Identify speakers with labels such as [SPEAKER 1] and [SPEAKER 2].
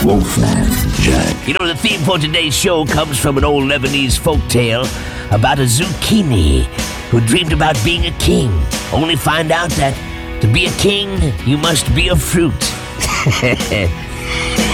[SPEAKER 1] Wolfman Jack.
[SPEAKER 2] You know, the theme for today's show comes from an old Lebanese folktale about a zucchini who dreamed about being a king, only find out that to be a king, you must be a fruit.